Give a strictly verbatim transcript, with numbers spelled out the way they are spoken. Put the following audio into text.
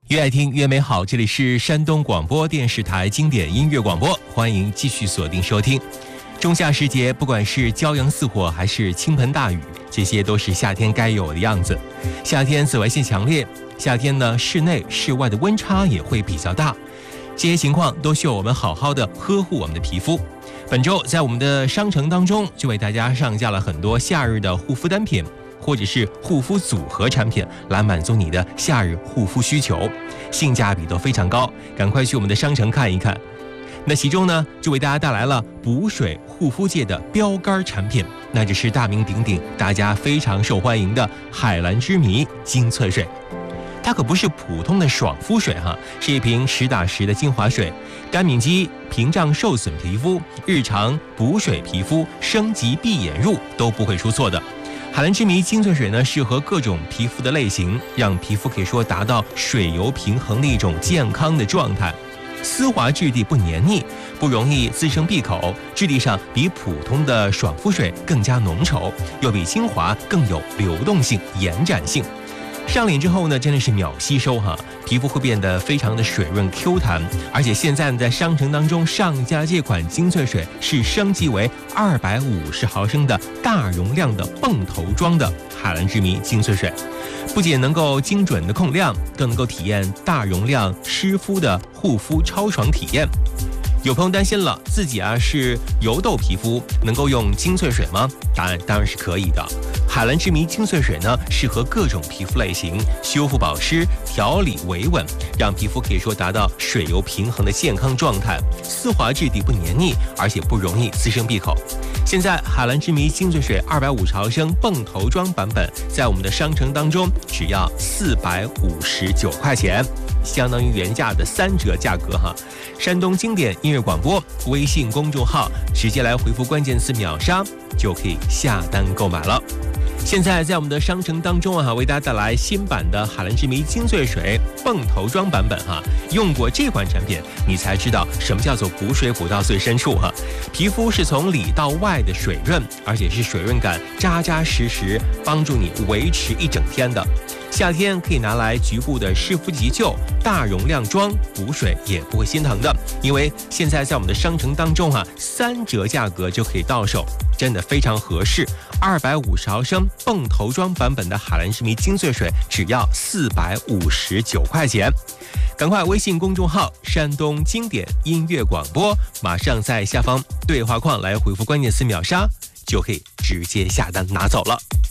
越爱听越美好，这里是山东广播电视台经典音乐广播，欢迎继续锁定收听。仲夏时节，不管是骄阳似火还是倾盆大雨，这些都是夏天该有的样子。夏天紫外线强烈，夏天呢室内室外的温差也会比较大，这些情况都需要我们好好的呵护我们的皮肤。本周在我们的商城当中，就为大家上架了很多夏日的护肤单品，或者是护肤组合产品，来满足你的夏日护肤需求，性价比都非常高，赶快去我们的商城看一看。那其中呢，就为大家带来了补水护肤界的标杆产品，那就是大名鼎鼎、大家非常受欢迎的海蓝之谜精粹水。它可不是普通的爽肤水哈，是一瓶实打实的精华水，干敏肌、屏障受损皮肤、日常补水皮肤、升级闭眼入都不会出错的。海蓝之谜精粹水呢，适合各种皮肤的类型，让皮肤可以说达到水油平衡的一种健康的状态。丝滑质地不黏腻，不容易滋生闭口，质地上比普通的爽肤水更加浓稠，又比精华更有流动性、延展性。上脸之后呢，真的是秒吸收哈，皮肤会变得非常的水润 Q 弹，而且现在呢，在商城当中上架这款精粹水是升级为二百五十毫升的大容量的泵头装的海蓝之谜精粹水，不仅能够精准的控量，更能够体验大容量湿敷的护肤超爽体验。有朋友担心了，自己啊是油痘皮肤，能够用精粹水吗？答案当然是可以的。海蓝之谜精粹水呢，适合各种皮肤类型，修复保湿、调理维稳，让皮肤可以说达到水油平衡的健康状态，丝滑质地不黏腻，而且不容易滋生闭口。现在海蓝之谜精粹水二百五十毫升泵头装版本，在我们的商城当中只要四百五十九块钱，相当于原价的三折价格哈。山东经典音乐广播微信公众号直接来回复关键词秒杀，就可以下单购买了。现在在我们的商城当中啊，为大家带来新版的海蓝之谜精粹水泵头装版本哈。用过这款产品，你才知道什么叫做补水补到最深处哈。皮肤是从里到外的水润，而且是水润感扎扎实实，帮助你维持一整天的。夏天可以拿来局部的湿敷急救，大容量装补水也不会心疼的，因为现在在我们的商城当中啊，三折价格就可以到手，真的非常合适。二百五十毫升泵头装版本的海蓝之谜精粹水只要四百五十九块钱，赶快微信公众号山东经典音乐广播，马上在下方对话框来回复关键词秒杀，就可以直接下单拿走了。